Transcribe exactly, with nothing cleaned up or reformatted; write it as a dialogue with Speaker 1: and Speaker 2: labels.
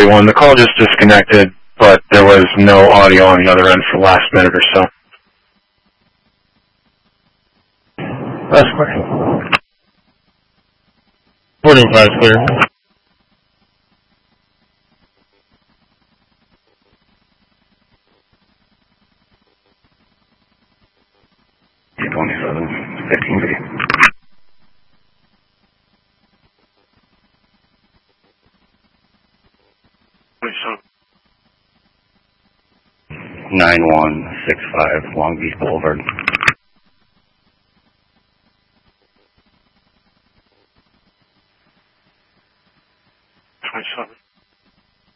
Speaker 1: three one. The call just disconnected, but there was no audio on the other end for the last minute or so.
Speaker 2: That's clear.
Speaker 3: Boarding five clear.
Speaker 4: twenty-seven, fifteen feet. nine one six five Long Beach Boulevard.